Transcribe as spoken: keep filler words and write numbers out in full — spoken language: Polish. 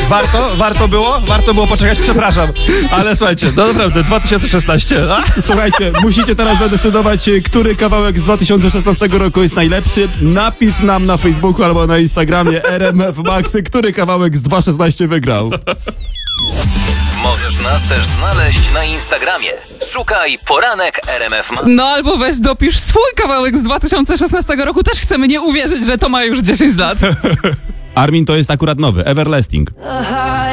Warto? Warto było? Warto było poczekać? Przepraszam. Ale słuchajcie, no naprawdę, dwa tysiące szesnasty. A? Słuchajcie, musicie teraz zadecydować, który kawałek z dwa tysiące szesnastego roku jest najlepszy. Napisz nam na Facebooku albo na Instagramie R M F Max, który kawałek z dwa tysiące szesnastego wygrał. Możesz nas też znaleźć na Instagramie. Szukaj Poranek R M F Max. No albo weź dopisz swój kawałek z dwa tysiące szesnastego roku. Też chcemy nie uwierzyć, że to ma już dziesięć lat. Armin, to jest akurat nowy, Everlasting. A